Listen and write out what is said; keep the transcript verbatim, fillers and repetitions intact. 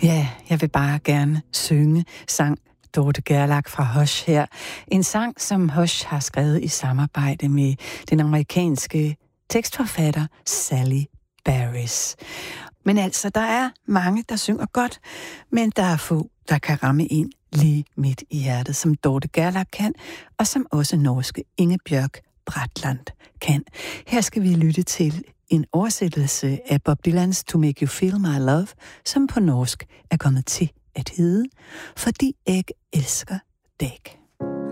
Ja, jeg vil bare gerne synge sang Dorte Gerlach fra Hush her. En sang, som Hush har skrevet i samarbejde med den amerikanske tekstforfatter Sally Barris. Men altså, der er mange, der synger godt, men der er få, der kan ramme ind lige midt i hjertet, som Dorte Gerlach kan, og som også norske Ingebjørg Bratland kan. Her skal vi lytte til en oversættelse af Bob Dylans To Make You Feel My Love, som på norsk er kommet til at hedde Fordi jeg elsker dig.